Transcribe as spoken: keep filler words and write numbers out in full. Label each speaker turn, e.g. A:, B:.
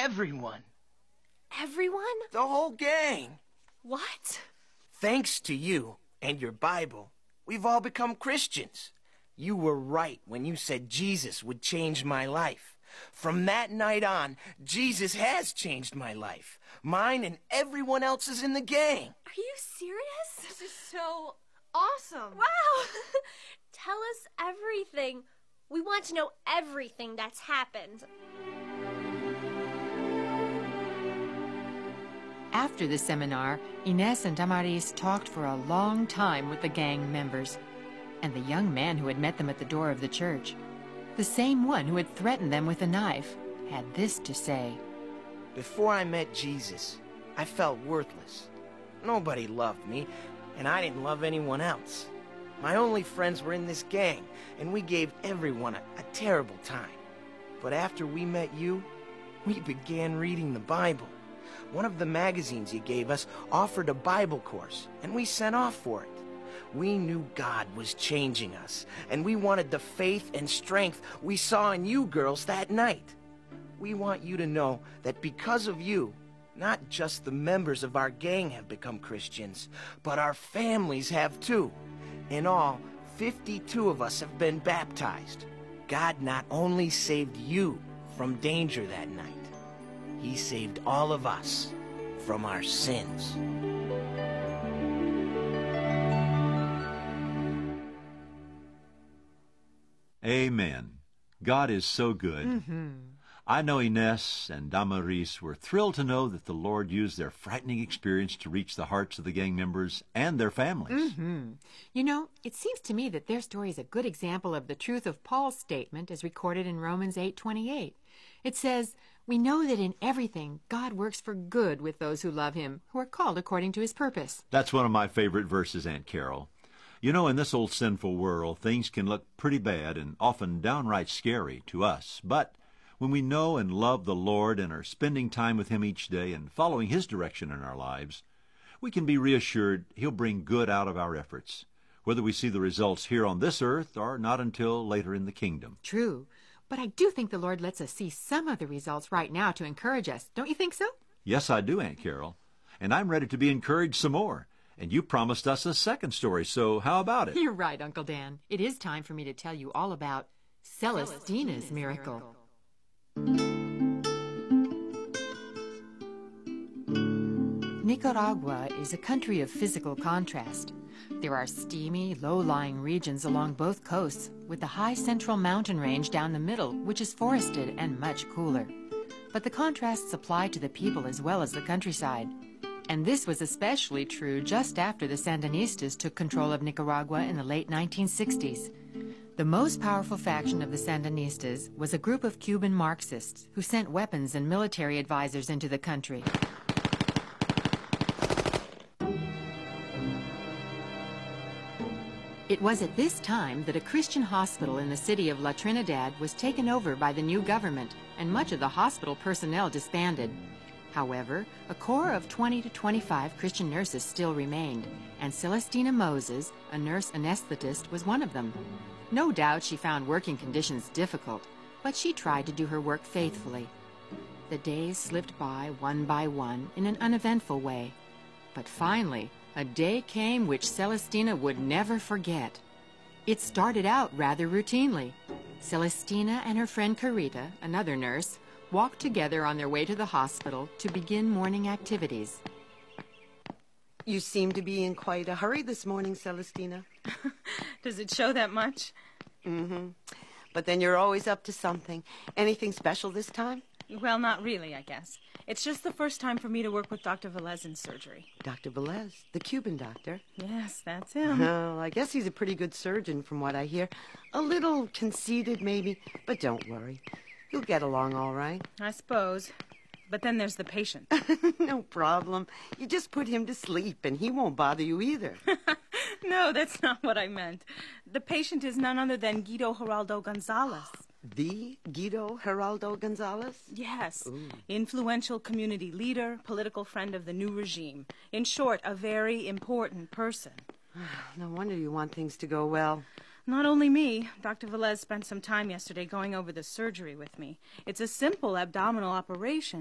A: everyone.
B: Everyone?
A: The whole gang.
B: What?
A: Thanks to you and your Bible, we've all become Christians. You were right when you said Jesus would change my life. From that night on, Jesus has changed my life. Mine and everyone else's in the gang.
B: Are you serious?
C: This is so awesome.
B: Wow! Tell us everything. We want to know everything that's happened.
D: After the seminar, Ines and Damaris talked for a long time with the gang members and the young man who had met them at the door of the church. The same one who had threatened them with a knife had this to say.
A: Before I met Jesus, I felt worthless. Nobody loved me, and I didn't love anyone else. My only friends were in this gang, and we gave everyone a, a terrible time. But after we met you, we began reading the Bible. One of the magazines you gave us offered a Bible course, and we sent off for it. We knew God was changing us, and we wanted the faith and strength we saw in you girls that night. We want you to know that because of you, not just the members of our gang have become Christians, but our families have too. In all, fifty-two of us have been baptized. God not only saved you from danger that night, He saved all of us from our sins.
E: Amen. God is so good.
D: Mm-hmm.
E: I know Ines and Damaris were thrilled to know that the Lord used their frightening experience to reach the hearts of the gang members and their families.
D: Mm-hmm. You know, it seems to me that their story is a good example of the truth of Paul's statement as recorded in Romans eight twenty-eight. It says, "We know that in everything God works for good with those who love Him, who are called according to His purpose."
E: That's one of my favorite verses, Aunt Carol. You know, in this old sinful world, things can look pretty bad and often downright scary to us. But when we know and love the Lord and are spending time with Him each day and following His direction in our lives, we can be reassured He'll bring good out of our efforts, whether we see the results here on this earth or not until later in the kingdom.
D: True. But I do think the Lord lets us see some of the results right now to encourage us. Don't you think so?
E: Yes, I do, Aunt Carol. And I'm ready to be encouraged some more. And you promised us a second story, so how about it?
D: You're right, Uncle Dan. It is time for me to tell you all about Celestina's miracle. Nicaragua is a country of physical contrast. There are steamy, low-lying regions along both coasts, with the high central mountain range down the middle, which is forested and much cooler. But the contrasts apply to the people as well as the countryside. And this was especially true just after the Sandinistas took control of Nicaragua in the late nineteen sixties. The most powerful faction of the Sandinistas was a group of Cuban Marxists who sent weapons and military advisors into the country. It was at this time that a Christian hospital in the city of La Trinidad was taken over by the new government, and much of the hospital personnel disbanded. However, a corps of twenty to twenty-five Christian nurses still remained, and Celestina Moses, a nurse anesthetist, was one of them. No doubt she found working conditions difficult, but she tried to do her work faithfully. The days slipped by one by one in an uneventful way. But finally, a day came which Celestina would never forget. It started out rather routinely. Celestina and her friend Carita, another nurse, walked together on their way to the hospital to begin morning activities.
F: You seem to be in quite a hurry this morning, Celestina.
C: Does it show that much?
F: Mm-hmm. But then you're always up to something. Anything special this time?
C: Well, not really, I guess. It's just the first time for me to work with Doctor Velez in surgery.
F: Doctor Velez, the Cuban doctor?
C: Yes, that's him.
F: Well, I guess he's a pretty good surgeon from what I hear. A little conceited, maybe, but don't worry. You'll get along all right.
C: I suppose. But then there's the patient.
F: No problem. You just put him to sleep, and he won't bother you either.
C: No, that's not what I meant. The patient is none other than Guido Geraldo Gonzalez.
F: The Guido Geraldo Gonzalez?
C: Yes.
F: Ooh.
C: Influential community leader, political friend of the new regime. In short, a very important person.
F: No wonder you want things to go well.
C: Not only me. Doctor Velez spent some time yesterday going over the surgery with me. It's a simple abdominal operation,